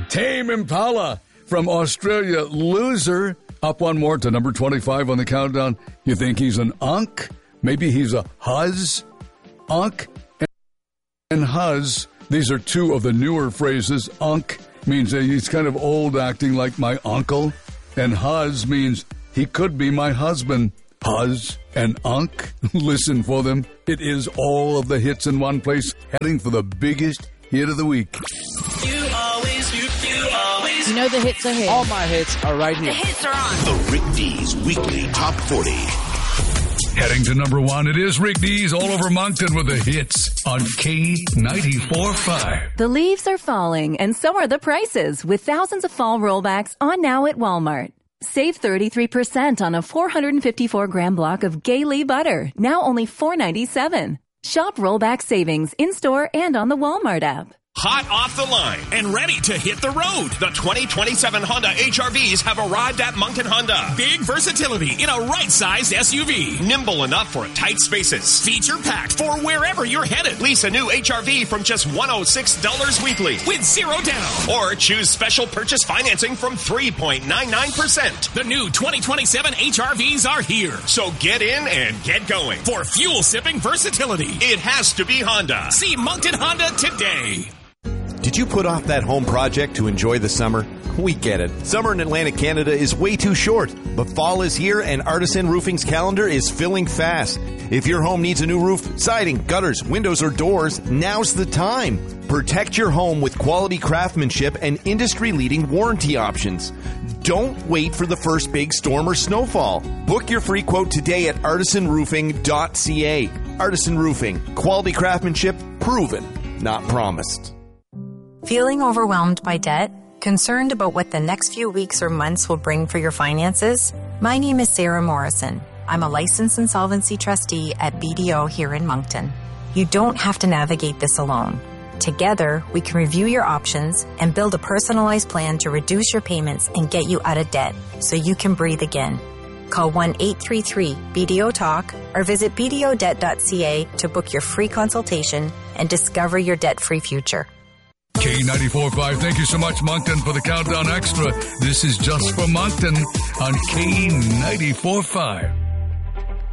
Tame Impala from Australia, Loser. Up one more to number 25 on the countdown. You think he's an unk? Maybe he's a huzz? Unk and huzz. These are two of the newer phrases. Unk means that he's kind of old, acting like my uncle. And huzz means he could be my husband. Huzz and unk. Listen for them. It is all of the hits in one place, heading for the biggest hit of the week. You know the hits are here. All my hits are right here. The hits are on. The Rick D's Weekly Top 40. Heading to number one, it is Rick D's all over Moncton with the hits on K94.5. The leaves are falling, and so are the prices, with thousands of fall rollbacks on now at Walmart. Save 33% on a 454-gram block of Gaylee butter, now only $4.97. Shop rollback savings in-store and on the Walmart app. Hot off the line and ready to hit the road. The 2027 Honda HRVs have arrived at Moncton Honda. Big versatility in a right-sized SUV. Nimble enough for tight spaces. Feature-packed for wherever you're headed. Lease a new HRV from just $106 weekly with zero down. Or choose special purchase financing from 3.99%. The new 2027 HRVs are here. So get in and get going. For fuel-sipping versatility, it has to be Honda. See Moncton Honda today. Did you put off that home project to enjoy the summer? We get it. Summer in Atlantic Canada is way too short, but fall is here and Artisan Roofing's calendar is filling fast. If your home needs a new roof, siding, gutters, windows, or doors, now's the time. Protect your home with quality craftsmanship and industry-leading warranty options. Don't wait for the first big storm or snowfall. Book your free quote today at artisanroofing.ca. Artisan Roofing. Quality craftsmanship proven, not promised. Feeling overwhelmed by debt? Concerned about what the next few weeks or months will bring for your finances? My name is Sarah Morrison. I'm a licensed insolvency trustee at BDO here in Moncton. You don't have to navigate this alone. Together, we can review your options and build a personalized plan to reduce your payments and get you out of debt so you can breathe again. Call 1-833-BDO-TALK or visit bdodebt.ca to book your free consultation and discover your debt-free future. K94.5, thank you so much, Moncton, for the Countdown Extra. This is just for Moncton on K94.5.